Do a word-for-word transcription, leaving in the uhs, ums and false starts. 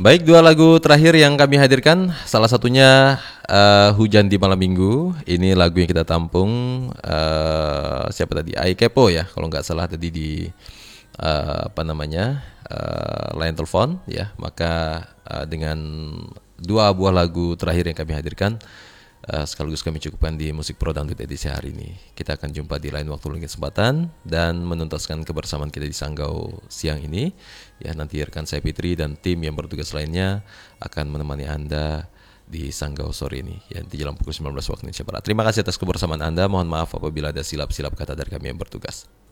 Baik, dua lagu terakhir yang kami hadirkan, salah satunya uh, Hujan di Malam Minggu. Ini lagu yang kita tampung uh, siapa tadi? Ai Kepo ya, kalau nggak salah tadi di uh, apa namanya uh, line telepon ya. Maka uh, dengan dua buah lagu terakhir yang kami hadirkan, Uh, sekaligus kami cukupkan di Musik Pro Dangdut edisi hari ini. Kita akan jumpa di lain waktu, lain kesempatan, dan menuntaskan kebersamaan kita di Sanggau siang ini. Ya, nanti rekan saya Fitri dan tim yang bertugas lainnya akan menemani Anda di Sanggau sore ini, ya, di jam pukul sembilan belas waktu Indonesia Barat. Terima kasih atas kebersamaan Anda. Mohon maaf apabila ada silap-silap kata dari kami yang bertugas.